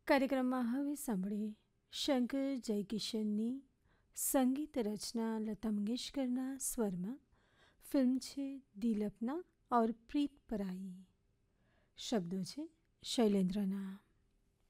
કાર્યક્રમમાં હવે સાંભળીએ શંકર જયકિશનની સંગીત રચના લતા મંગેશકરના સ્વરમાં. ફિલ્મ છે દિલ અપના ઓર પ્રીત પરાઈ. શબ્દો છે શૈલેન્દ્રના.